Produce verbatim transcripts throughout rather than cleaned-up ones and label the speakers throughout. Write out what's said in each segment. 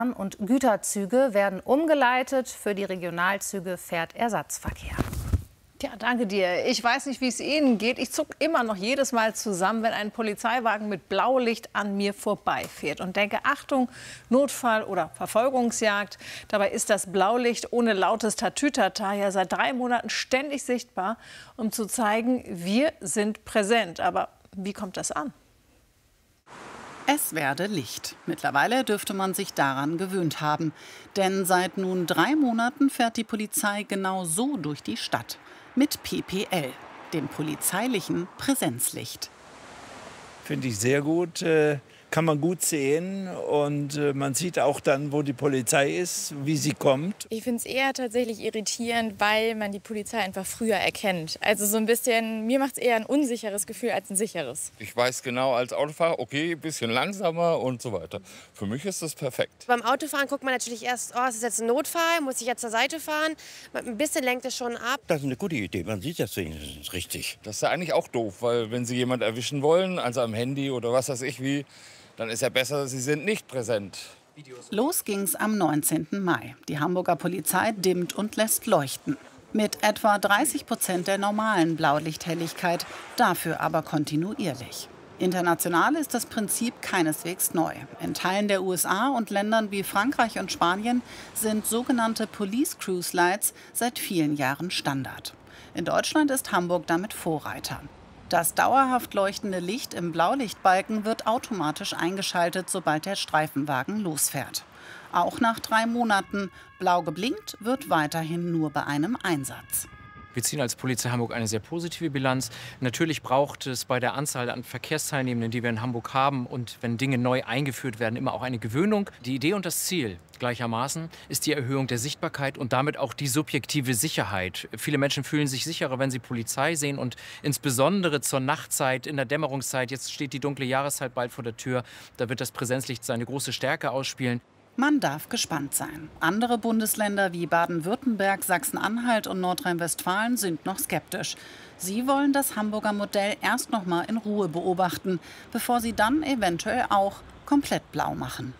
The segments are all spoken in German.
Speaker 1: Und Güterzüge werden umgeleitet. Für die Regionalzüge fährt Ersatzverkehr.
Speaker 2: Ja, danke dir. Ich weiß nicht, wie es Ihnen geht. Ich zucke immer noch jedes Mal zusammen, wenn ein Polizeiwagen mit Blaulicht an mir vorbeifährt und denke, Achtung, Notfall oder Verfolgungsjagd. Dabei ist das Blaulicht ohne lautes Tatütata ja seit drei Monaten ständig sichtbar, um zu zeigen, wir sind präsent. Aber wie kommt das an?
Speaker 3: Es werde Licht. Mittlerweile dürfte man sich daran gewöhnt haben. Denn seit nun drei Monaten fährt die Polizei genau so durch die Stadt. Mit P P L, dem polizeilichen Präsenzlicht.
Speaker 4: Finde ich sehr gut. Äh, kann man gut sehen. Und äh, man sieht auch dann, wo die Polizei ist, wie sie kommt.
Speaker 5: Ich finde es eher tatsächlich irritierend, weil man die Polizei einfach früher erkennt. Also so ein bisschen, mir macht es eher ein unsicheres Gefühl als ein sicheres.
Speaker 6: Ich weiß genau als Autofahrer, okay, ein bisschen langsamer und so weiter. Für mich ist das perfekt.
Speaker 7: Beim Autofahren guckt man natürlich erst, oh, ist das jetzt ein Notfall, muss ich jetzt zur Seite fahren? Ein bisschen lenkt es schon ab.
Speaker 8: Das ist eine gute Idee, man sieht das wenigstens richtig.
Speaker 6: Das ist ja eigentlich auch doof, weil wenn Sie jemanden erwischen wollen, also am Handy oder was weiß ich wie, dann ist ja besser, Sie sind nicht präsent.
Speaker 3: Los ging's am neunzehnten Mai. Die Hamburger Polizei dimmt und lässt leuchten. Mit etwa dreißig Prozent der normalen Blaulichthelligkeit, dafür aber kontinuierlich. International ist das Prinzip keineswegs neu. In Teilen der U S A und Ländern wie Frankreich und Spanien sind sogenannte Police Cruise Lights seit vielen Jahren Standard. In Deutschland ist Hamburg damit Vorreiter. Das dauerhaft leuchtende Licht im Blaulichtbalken wird automatisch eingeschaltet, sobald der Streifenwagen losfährt. Auch nach drei Monaten. Blau geblinkt wird weiterhin nur bei einem Einsatz.
Speaker 9: Wir ziehen als Polizei Hamburg eine sehr positive Bilanz. Natürlich braucht es bei der Anzahl an Verkehrsteilnehmenden, die wir in Hamburg haben, und wenn Dinge neu eingeführt werden, immer auch eine Gewöhnung. Die Idee und das Ziel gleichermaßen ist die Erhöhung der Sichtbarkeit und damit auch die subjektive Sicherheit. Viele Menschen fühlen sich sicherer, wenn sie Polizei sehen, und insbesondere zur Nachtzeit, in der Dämmerungszeit. Jetzt steht die dunkle Jahreszeit bald vor der Tür. Da wird das Präsenzlicht seine große Stärke ausspielen.
Speaker 3: Man darf gespannt sein. Andere Bundesländer wie Baden-Württemberg, Sachsen-Anhalt und Nordrhein-Westfalen sind noch skeptisch. Sie wollen das Hamburger Modell erst noch mal in Ruhe beobachten, bevor sie dann eventuell auch komplett blau machen.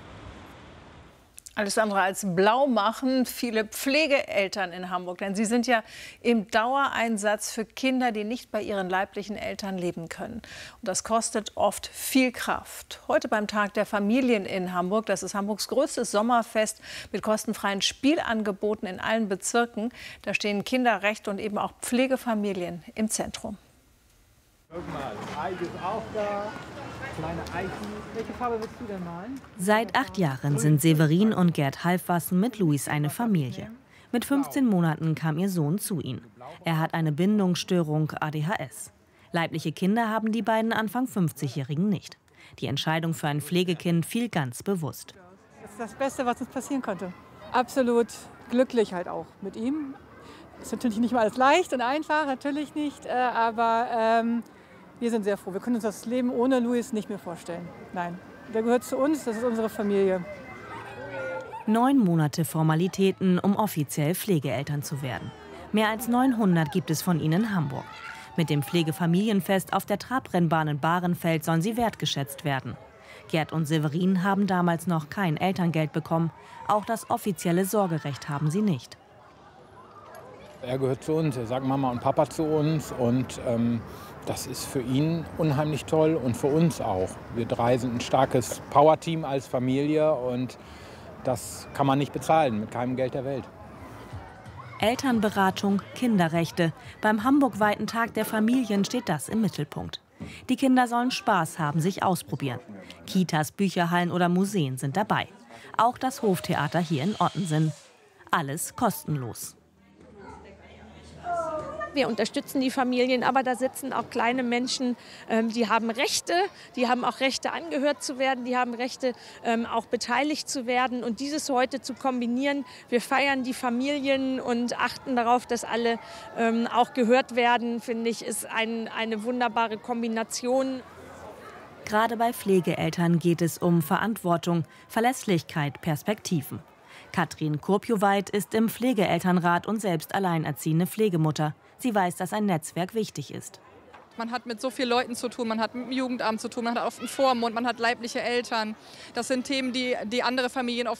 Speaker 2: Alles andere als blau machen viele Pflegeeltern in Hamburg. Denn sie sind ja im Dauereinsatz für Kinder, die nicht bei ihren leiblichen Eltern leben können. Und das kostet oft viel Kraft. Heute beim Tag der Familien in Hamburg, das ist Hamburgs größtes Sommerfest mit kostenfreien Spielangeboten in allen Bezirken. Da stehen Kinderrechte und eben auch Pflegefamilien im Zentrum.
Speaker 10: Guck mal, Eich ist auch da. Kleine Eichen. Welche Farbe willst du denn malen?
Speaker 11: Seit acht Jahren sind Severin und Gerd Halfwassen mit Luis eine Familie. Mit fünfzehn Monaten kam ihr Sohn zu ihnen. Er hat eine Bindungsstörung, A D H S. Leibliche Kinder haben die beiden Anfang fünfzigjährigen nicht. Die Entscheidung für ein Pflegekind fiel ganz bewusst.
Speaker 10: Das ist das Beste, was uns passieren konnte. Absolut glücklich halt auch mit ihm. Ist natürlich nicht mal alles leicht und einfach, natürlich nicht, aber ähm, wir sind sehr froh. Wir können uns das Leben ohne Luis nicht mehr vorstellen. Nein, der gehört zu uns, das ist unsere Familie.
Speaker 11: Neun Monate Formalitäten, um offiziell Pflegeeltern zu werden. Mehr als neunhundert gibt es von ihnen in Hamburg. Mit dem Pflegefamilienfest auf der Trabrennbahn in Bahrenfeld sollen sie wertgeschätzt werden. Gerd und Severin haben damals noch kein Elterngeld bekommen. Auch das offizielle Sorgerecht haben sie nicht.
Speaker 12: Er gehört zu uns, er sagt Mama und Papa zu uns, und ähm, das ist für ihn unheimlich toll und für uns auch. Wir drei sind ein starkes Powerteam als Familie, und das kann man nicht bezahlen mit keinem Geld der Welt.
Speaker 11: Elternberatung, Kinderrechte. Beim hamburgweiten Tag der Familien steht das im Mittelpunkt. Die Kinder sollen Spaß haben, sich ausprobieren. Kitas, Bücherhallen oder Museen sind dabei. Auch das Hoftheater hier in Ottensen. Alles kostenlos.
Speaker 13: Wir unterstützen die Familien, aber da sitzen auch kleine Menschen, ähm, die haben Rechte, die haben auch Rechte, angehört zu werden, die haben Rechte, ähm, auch beteiligt zu werden. Und dieses heute zu kombinieren, wir feiern die Familien und achten darauf, dass alle ähm, auch gehört werden, finde ich, ist ein, eine wunderbare Kombination.
Speaker 11: Gerade bei Pflegeeltern geht es um Verantwortung, Verlässlichkeit, Perspektiven. Katrin Kurpioweit ist im Pflegeelternrat und selbst alleinerziehende Pflegemutter. Sie weiß, dass ein Netzwerk wichtig ist.
Speaker 14: Man hat mit so vielen Leuten zu tun, man hat mit dem Jugendamt zu tun, man hat oft einen Vormund, man hat leibliche Eltern. Das sind Themen, die, die andere Familien oft